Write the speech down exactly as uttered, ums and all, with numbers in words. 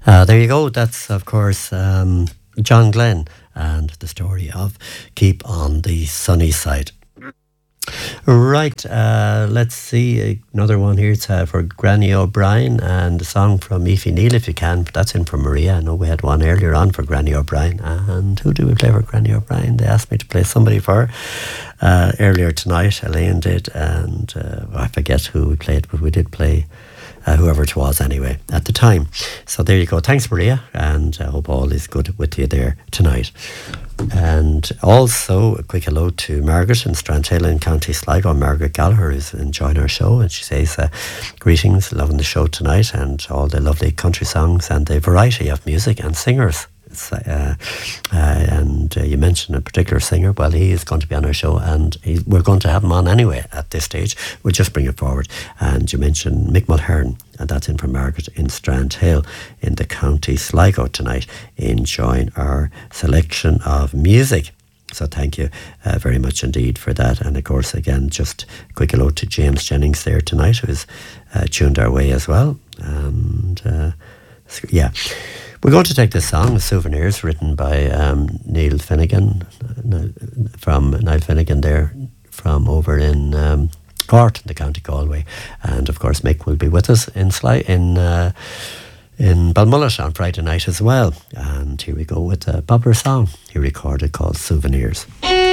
Uh, there you go. That's, of course, um, John Glenn and the story of Keep on the Sunny Side. Right, uh, let's see another one here. It's uh, for Granny O'Brien and a song from Aoife Neal, if you can. That's in for Maria. I know we had one earlier on for Granny O'Brien. And who do we play for Granny O'Brien? They asked me to play somebody for her uh, earlier tonight. Elaine did, and uh, I forget who we played, but we did play uh, whoever it was anyway at the time. So there you go. Thanks, Maria, and I hope all is good with you there tonight. And also a quick hello to Margaret in Strandhill in County Sligo. Margaret Gallagher is enjoying our show, and she says uh, greetings, loving the show tonight and all the lovely country songs and the variety of music and singers. Uh, uh, and uh, you mentioned a particular singer. Well, he is going to be on our show, and he, we're going to have him on anyway at this stage. We'll just bring it forward. And you mentioned Mick Mulhern, and that's in for Margaret in Strandhill in the County Sligo tonight, enjoying our selection of music. So thank you uh, very much indeed for that. And of course, again, just a quick hello to James Jennings there tonight, who's uh, tuned our way as well. And uh, yeah. We're going to take this song, Souvenirs, written by um, Neil Finnegan, from Niall Finnegan there, from over in um, Cork, in the County Galway. And of course, Mick will be with us in Sly, in uh, in Balmullet on Friday night as well. And here we go with a popular song he recorded called Souvenirs.